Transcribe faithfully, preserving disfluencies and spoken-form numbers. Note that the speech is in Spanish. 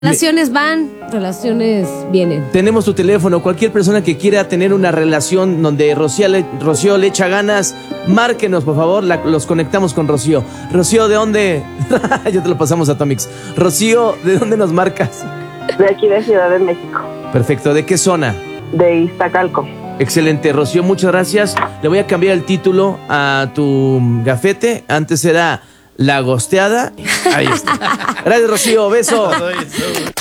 Relaciones van, relaciones vienen. Tenemos tu teléfono. Cualquier persona que quiera tener una relación donde Rocío le, Rocío le echa ganas, márquenos, por favor. La, los conectamos con Rocío. Rocío, ¿de dónde? Ya te lo pasamos a Tomix. Rocío, ¿de dónde nos marcas? De aquí de Ciudad de México. Perfecto. ¿De qué zona? De Iztacalco. Excelente, Rocío. Muchas gracias. Le voy a cambiar el título a tu gafete. Antes era La Gosteada. Ahí está. Gracias, Rocío. Beso.